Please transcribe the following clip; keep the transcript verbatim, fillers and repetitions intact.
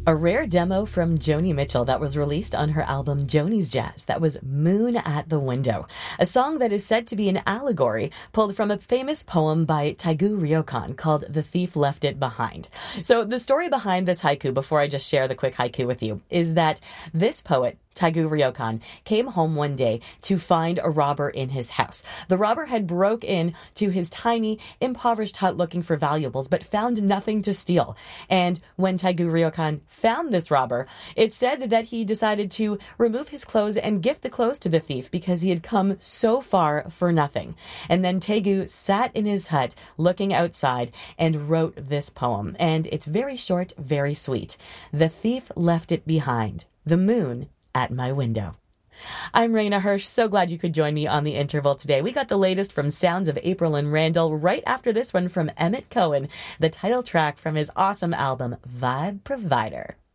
A rare demo from Joni Mitchell that was released on her album Joni's Jazz. That was Moon at the Window, a song that is said to be an allegory pulled from a famous poem by Taigu Ryokan called The Thief Left It Behind. So the story behind this haiku, before I just share the quick haiku with you, is that this poet, Taigu Ryokan, came home one day to find a robber in his house. The robber had broke in to his tiny, impoverished hut looking for valuables, but found nothing to steal. And when Taigu Ryokan found this robber, it said that he decided to remove his clothes and gift the clothes to the thief because he had come so far for nothing. And then Taigu sat in his hut looking outside and wrote this poem. And it's very short, very sweet. The thief left it behind. The moon at my window. I'm Raina Hirsch. So glad you could join me on The Interval today. We got the latest from Sounds of April and Randall right after this one from Emmett Cohen, the title track from his awesome album, Vibe Provider.